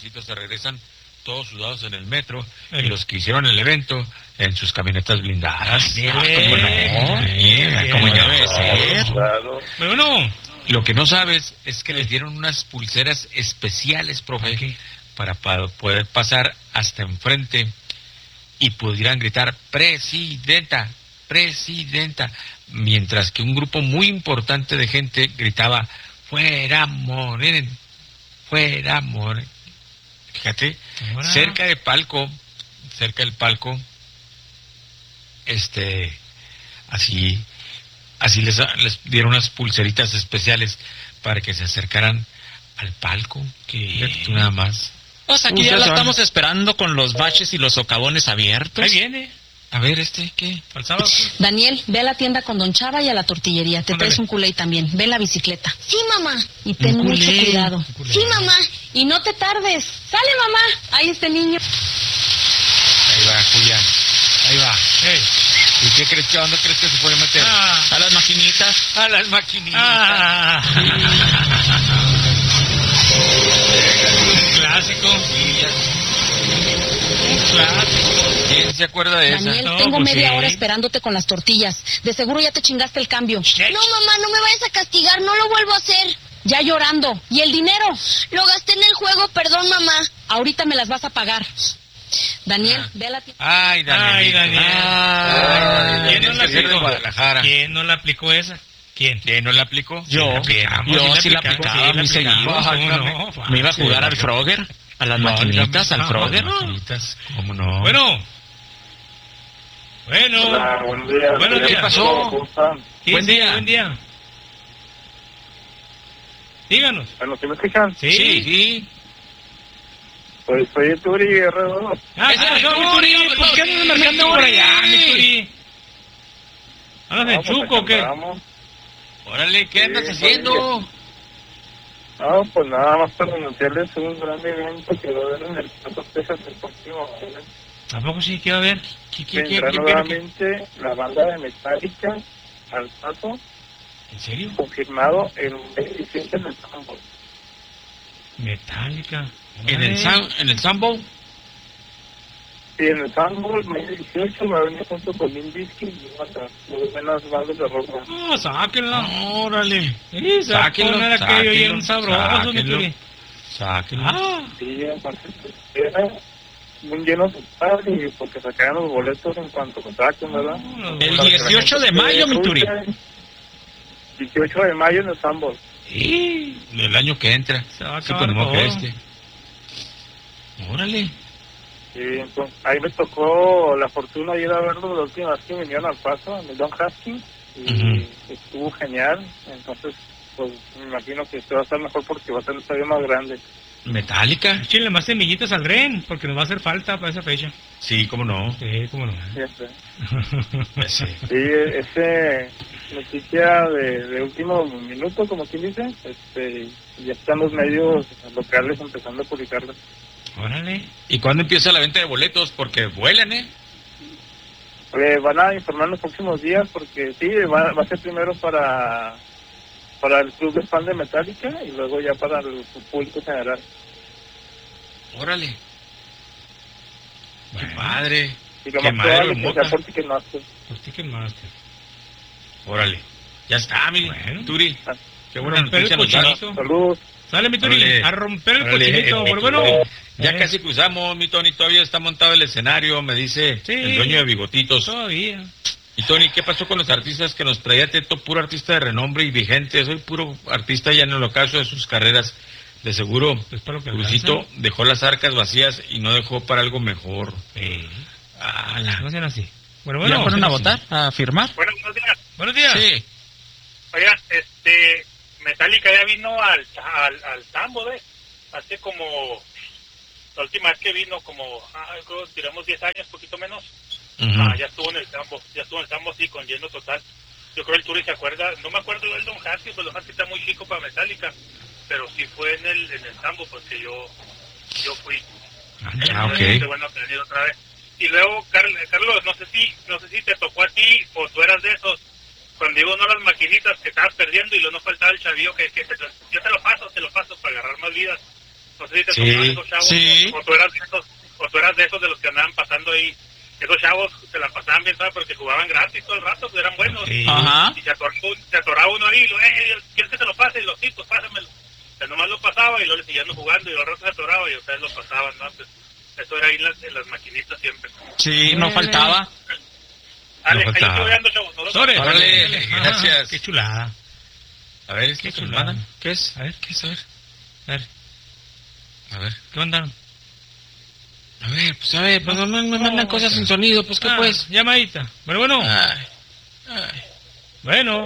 pobrecitos se regresan todos sudados en el metro, y los que hicieron el evento en sus camionetas blindadas. ¿Cómo no? Como debe ser. Claro. Bueno, Lo que no sabes es que les dieron unas pulseras especiales, profe, para poder pasar hasta enfrente y pudieran gritar presidenta, presidenta, mientras que un grupo muy importante de gente gritaba fuera Morena, fuera Morena. Fíjate, cerca del palco, así les dieron unas pulseritas especiales para que se acercaran al palco. Fíjate tú nada más. Pues aquí ya la estamos esperando con los baches y los socavones abiertos. ahí viene. A ver, ¿qué? Al sábado. Daniel, ve a la tienda con Don Chava y a la tortillería. Te Ándale. traes un culé también. Ve en la bicicleta. Sí, mamá. Y ten Un mucho culé. cuidado. Sí, mamá. Y no te tardes. Sale, mamá. Ahí está el niño. Ahí va, Julián. Ahí va. Hey. ¿Y qué crees que dónde crees que se puede meter? A las maquinitas. A las maquinitas. Un clásico. Un clásico. ¿Quién se acuerda de esa? Daniel, No, tengo pues media sí. hora esperándote con las tortillas. De seguro ya te chingaste el cambio. No, mamá, no me vayas a castigar, no lo vuelvo a hacer. Ya llorando. ¿Y el dinero? Lo gasté en el juego, perdón, mamá. Ahorita me las vas a pagar. Daniel, ve a la tienda. Ay, Daniel. Ay, Daniel. Ay, ¿Quién no la Daniel, de aplicó? Guadalajara. ¿Quién no la aplicó esa? ¿Quién? ¿Quién no la aplicó? Yo sí la aplicaba muy seguido. Me iba a jugar al Frogger, a las maquinitas, al Frogger. Maquinitas, ¿cómo no? Bueno. Hola, buen día. Buenos días. ¿Qué pasó? ¿Cómo están? Buen día. Buen día. Díganos. Bueno, ¿sí me escuchan? Sí. Pues soy Turi Guerrero. Mi Turi, ¿por qué andas marcando por allá, mi Turi? ¿Andas en Chuco o qué? Órale, ¿qué andas Sí, haciendo? No, pues nada más para anunciarles un gran evento que va a haber en el Paso, Texas el próximo año. ¿Tampoco sí que va a haber? Vendrá nuevamente la banda de Metallica al Paso, ¿En serio? confirmado el 27 en el campo. Metallica. ¿En el Sambo? Sí, en el Sandbowl, May 18, va a venir junto con Limp Bizkit y otras muy buenas bandas de rock. No, sáquenla. Órale. Sí, Sáquenlo, sáquenla que yo sáquenlo, un sabroso, mi sáquenlo. Turi. Sáquenlo. Sí, aparte, pues, era un lleno total y porque sacaron los boletos en cuanto contacten, ¿verdad? El 18 de mayo, mi Turi. 18 de mayo en el Sandbowl. Sí, el año que entra. Se va a Sí, acabar pues no que todo. Órale. Y entonces, ahí me tocó la fortuna de ir a verlo la última vez que vinieron al Paso, en el Don Haskins, y estuvo genial. Entonces, pues me imagino que este va a estar mejor porque va a ser un estadio más grande. ¿Metallica? Échenle más semillitas al Ren, porque nos va a hacer falta para esa fecha. Sí, cómo no. Sí, cómo no. Sí. Sí, ese noticia de último minuto, como quien dice, ya están los medios locales empezando a publicarlo. Órale. ¿Y cuándo empieza la venta de boletos? Porque vuelan, ¿eh? Van a informar en los próximos días porque sí, va a ser primero para el club de fan de Metallica y luego ya para el público general. Órale. Qué padre. Y lo Qué más madre, probable es que mota. sea por Ticketmaster. Pues Ticketmaster. Órale. Ya está, mi Bueno. Turi. Ah. Qué buena Romper noticia el nos das. cochinito. Saludos. Sale, mi Turi. Órale. A romper el Órale. cochinito. Bueno. Ya casi cruzamos, mi Tony. Todavía está montado el escenario, me dice Sí. el dueño de Bigotitos. Todavía. Y Tony, ¿qué pasó con los artistas que nos traía Teto? Puro artista de renombre y vigente. Soy puro artista ya en el ocaso de sus carreras. De seguro, Pues para lo que Crucito alcanza. dejó las arcas vacías y no dejó para algo mejor. No sean así. Bueno, ¿Ya fueron a sean votar? ¿A firmar? Bueno, buenos días. así. Buenos días. Sí. Oigan, Metallica ya vino al Tambo, ¿ves? Hace como, la última vez que vino, como, creo, tiramos 10 años, poquito menos. Ya estuvo en el Tambo, sí, con lleno total. Yo creo el Turi se acuerda, no me acuerdo del Don Haskins, pues Don Haskins está muy chico para Metallica, pero sí fue en el Tambo, porque yo fui. Ok. Qué bueno que venir otra vez. Y luego, Carlos, no sé si te tocó a ti o tú eras de esos, cuando digo no las maquinitas que estabas perdiendo y luego no faltaba el chavillo que yo te lo paso para agarrar más vidas. No sé si te tocaron esos chavos, o tú eras de esos de los que andaban pasando ahí. Esos chavos se la pasaban bien, ¿sabes? Porque jugaban gratis todo el rato, pues eran buenos. Sí. Y se atoraba uno ahí, ¿quieres que te lo pase? Y los tipos, pásamelo. O sea, nomás lo pasaba y luego le seguían jugando y los ratos se atoraba y ustedes lo pasaban, ¿no? Pues, eso era ahí en las maquinitas siempre. Sí, no faltaba. Ale, ahí estoy veando, chavos. Órale, gracias. Qué chulada. A ver, Qué ¿qué chulada. mandan? ¿Qué es? A ver, ¿qué es? A ver. ¿Qué mandaron? Pues no me mandan cosas sin sonido, pues, ¿qué pues? Llamadita. Bueno. Ay. Bueno.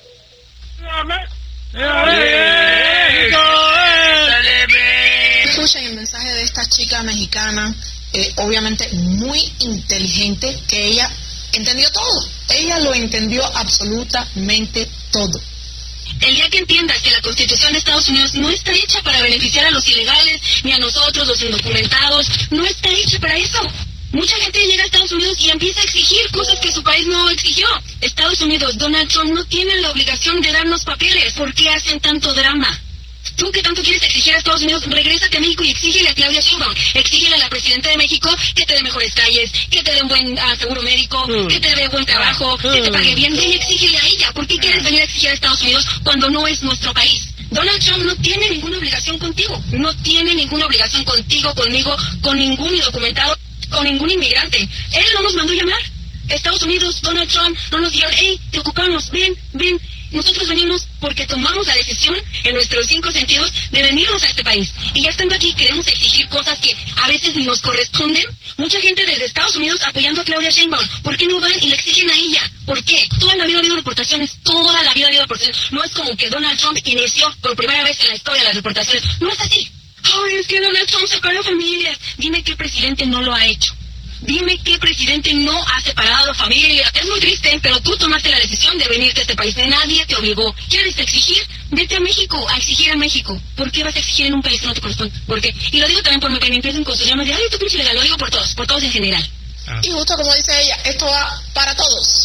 Escuchen el mensaje de esta chica mexicana, obviamente muy inteligente, que ella entendió todo. Ella lo entendió absolutamente todo. El día que entiendas que la Constitución de Estados Unidos no está hecha para beneficiar a los ilegales, ni a nosotros, los indocumentados, no está hecha para eso. Mucha gente llega a Estados Unidos y empieza a exigir cosas que su país no exigió. Estados Unidos, Donald Trump no tiene la obligación de darnos papeles. ¿Por qué hacen tanto drama? Tú que tanto quieres exigir a Estados Unidos, regrésate a México y exígele a Claudia Sheinbaum, exígele a la presidenta de México que te dé mejores calles, que te dé un buen seguro médico, que te dé buen trabajo, que te pague bien. Ven y exígele a ella. ¿Por qué quieres venir a exigir a Estados Unidos cuando no es nuestro país? Donald Trump no tiene ninguna obligación contigo, no tiene ninguna obligación contigo, conmigo, con ningún indocumentado, con ningún inmigrante. Él no nos mandó llamar. Estados Unidos, Donald Trump, no nos dijeron, hey, te ocupamos, ven. Nosotros venimos porque tomamos la decisión en nuestros 5 sentidos de venirnos a este país. Y ya estando aquí queremos exigir cosas que a veces ni nos corresponden. Mucha gente desde Estados Unidos apoyando a Claudia Sheinbaum. ¿Por qué no van y le exigen a ella? ¿Por qué? Toda la vida ha habido deportaciones. Toda la vida ha habido deportaciones. No es como que Donald Trump inició por primera vez en la historia las deportaciones. No es así. Ay, es que Donald Trump separó familias. Dime qué presidente no lo ha hecho. Dime qué presidente no ha separado familias. Es muy triste, pero tú tomaste la decisión de venirte a este país. Nadie te obligó. ¿Quieres exigir? Vete a México, a exigir a México. ¿Por qué vas a exigir en un país que no te corresponde? ¿Por qué? Y lo digo también por mi que me empiecen con sus llamas de, ay, tú pinche legal. Lo digo por todos en general. Y justo como dice ella, esto va para todos.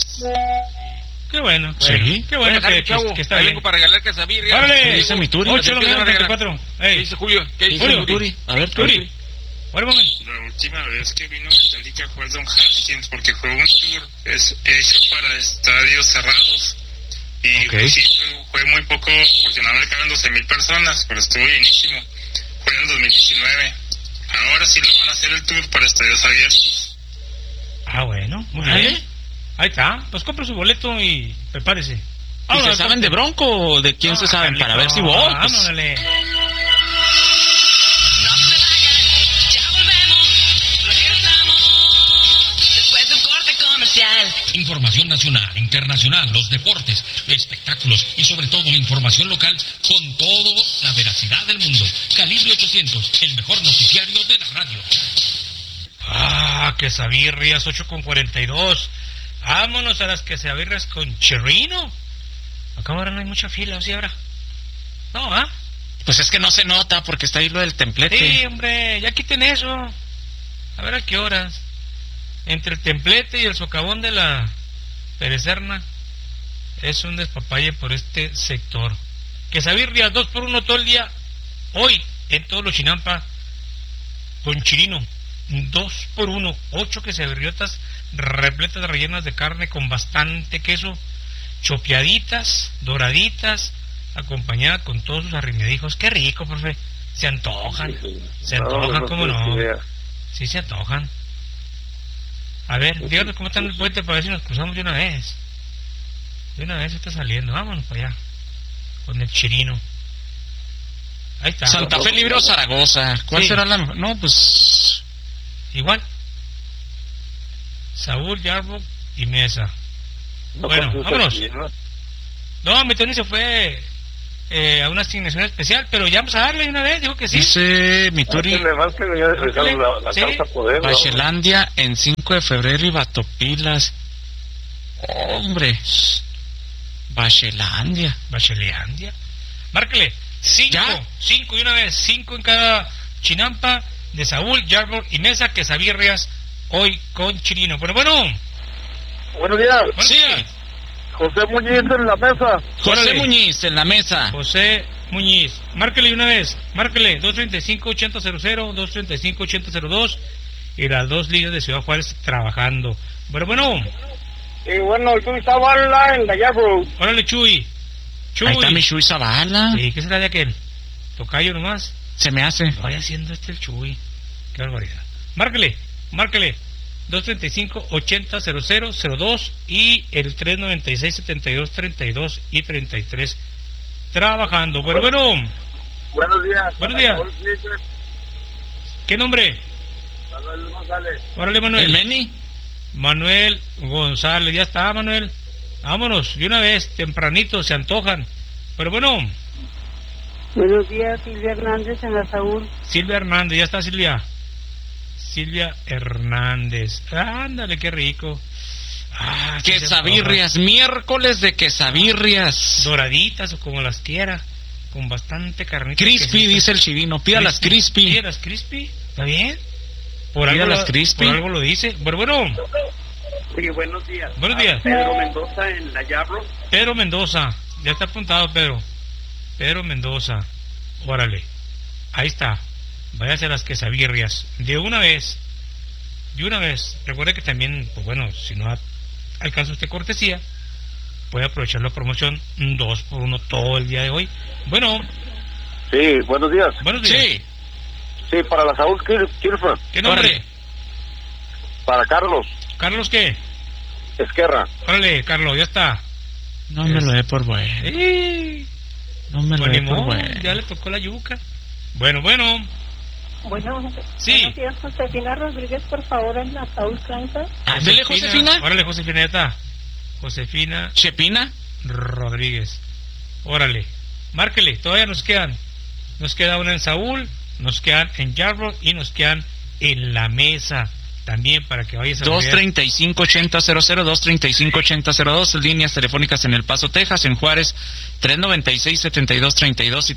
Qué bueno. Sí. Qué bueno que está bien. Vengo para regalar quesabirria. ¡Órale! ¿Qué dice mi Turi? 8-9-34. ¿Qué dice Julio? ¿Qué dice Julio? Turi? A ver, Turi. Buen momento. La última vez que vino Metallica fue el Don Haskins, porque fue un tour hecho para estadios cerrados. Y pues, sí, fue muy poco, porque nada más caben 12,000 personas, pero estuvo bienísimo. Fue en el 2019. Ahora sí lo van a hacer el tour para estadios abiertos. Bueno, muy bien. Ahí está. Pues compre su boleto y prepárese. ¿Y se saben de Bronco o de quién se saben? Para ver si voy. Pues. Vámonos. Información nacional, internacional, los deportes, espectáculos y sobre todo la información local con toda la veracidad del mundo. Calibre 800, el mejor noticiario de la radio. Quesabirrias 8:42. Vámonos a las quesabirrias con chirrino. Acá ahora no hay mucha fila, ¿sí ahora? No, Pues es que no se nota porque está ahí lo del templete. Sí, hombre, ya quiten eso. A ver a qué horas. Entre el templete y el socavón de la Perecerna es un despapalle por este sector. Quesabirria 2x1 todo el día. Hoy en todos los Chinampa con chirino 2x1, 8 quesabirriotas repletas, rellenas de carne con bastante queso, chopeaditas, doraditas, acompañada con todos sus arrimedijos. Qué rico, profe. Se antojan. Se antojan, ¿cómo no? Sí, se antojan. A ver, díganos cómo está en el puente para ver si nos cruzamos de una vez. De una vez está saliendo. Vámonos para allá. Con el chirino. Ahí está. Santa Fe Libre o Zaragoza. ¿Cuál será la mejor? No, pues... Igual. Saúl, Yarbo y Mesa. Bueno, vámonos. No, mi Tony se fue a una asignación especial, pero ya vamos a darle una vez, digo que sí. Dice mi Turi. Bachelandia en 5 de febrero y Batopilas. Hombre. Bachelandia. Márquele. 5 y una vez. 5 en cada Chinampa de Saúl, Yarbor y Mesa, quesabirrias hoy con chirino. Bueno. Buenos días. Sí. José Muñiz en la mesa. José Muñiz en la mesa. José Muñiz. Márquele una vez. Márquele 235-8000, 235-8002 y las dos líneas de Ciudad Juárez trabajando. Bueno. Bueno, Chuy Zavala en la Yabro. Órale, Chuy. Ahí está mi Chuy Zavala. Sí, ¿qué será de aquel? Tocayo nomás. Se me hace. Vaya haciendo el Chuy. Qué barbaridad. Márquele. 235-800002 y el 396-7232 y 33. Trabajando. Bueno. Buenos días. Buenos días. ¿Qué nombre? Manuel González. Órale, Manuel. ¿El Meni? Manuel González. Ya está, Manuel. Vámonos, de una vez, tempranito, se antojan. Pero bueno. Buenos días, Silvia Hernández en la Saúl. Silvia Hernández, ya está Silvia. Silvia Hernández. Ándale, qué rico. Quesabirrias, miércoles de quesabirrias. Doraditas o como las quiera, con bastante carnita. Crispy, dice el chivino, pídalas crispy. Pídalas crispy, ¿está bien? Pídalas crispy. Por algo lo dice. Bueno. Sí, buenos días. Buenos días. Pedro Mendoza en la Yabro. Pedro Mendoza, ya está apuntado Pedro. Pedro Mendoza, órale. Ahí está. Váyase a las quesabirrias. De una vez. Recuerde que también, pues bueno, si no alcanza usted cortesía, puede aprovechar la promoción 2x1 todo el día de hoy. Bueno. Sí, buenos días. Buenos días. Sí, para la Saúl Kirfan. ¿Qué nombre? Órale. Para Carlos. ¿Carlos qué? Esquerra. Órale, Carlos, ya está. No me lo dé por bueno. No me lo dé por bueno. Ya le tocó la yuca. Bueno. Bueno, sí. Buenos días, Josefina Rodríguez, por favor, en la Saúl, Kansas. Ándele, Josefina. Órale, Josefina, ya está. Josefina Chepina Rodríguez. Órale, márquele, todavía nos queda una en Saúl, nos quedan en Yarborough y nos quedan en la mesa. También para que vayas a 235-8000, 235-8002, líneas telefónicas en El Paso, Texas, en Juárez, 396-7232 y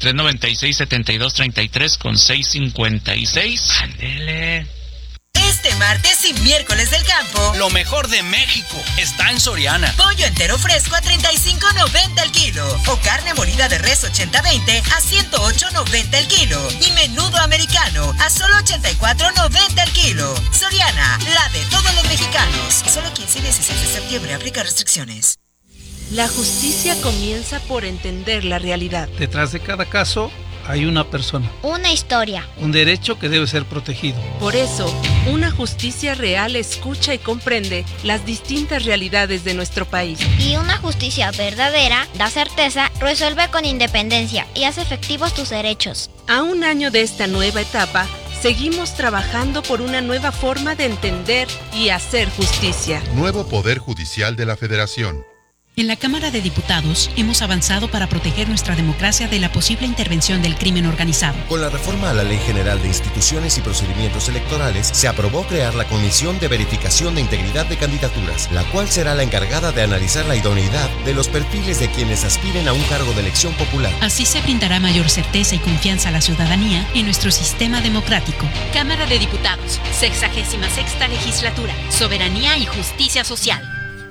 396-7233 con 656. Ándele. Este martes y miércoles del campo, lo mejor de México está en Soriana. Pollo entero fresco a $35.90 el kilo. O carne molida de res 80-20 a $108.90 el kilo. Y menudo americano a solo $84.90 el kilo. Soriana, la de todos los mexicanos. Solo 15 y 16 de septiembre. Aplica restricciones. La justicia comienza por entender la realidad. Detrás de cada caso hay una persona. Una historia. Un derecho que debe ser protegido. Por eso, una justicia real escucha y comprende las distintas realidades de nuestro país. Y una justicia verdadera da certeza, resuelve con independencia y hace efectivos tus derechos. A un año de esta nueva etapa, seguimos trabajando por una nueva forma de entender y hacer justicia. Nuevo Poder Judicial de la Federación. En la Cámara de Diputados hemos avanzado para proteger nuestra democracia de la posible intervención del crimen organizado. Con la reforma a la Ley General de Instituciones y Procedimientos Electorales, se aprobó crear la Comisión de Verificación de Integridad de Candidaturas, la cual será la encargada de analizar la idoneidad de los perfiles de quienes aspiren a un cargo de elección popular. Así se brindará mayor certeza y confianza a la ciudadanía en nuestro sistema democrático. Cámara de Diputados, 66ª Legislatura, Soberanía y Justicia Social.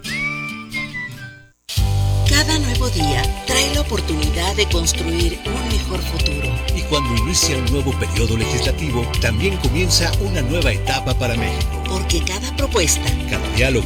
Cada nuevo día trae la oportunidad de construir un mejor futuro. Y cuando inicia un nuevo periodo legislativo, también comienza una nueva etapa para México. Porque cada propuesta, cada diálogo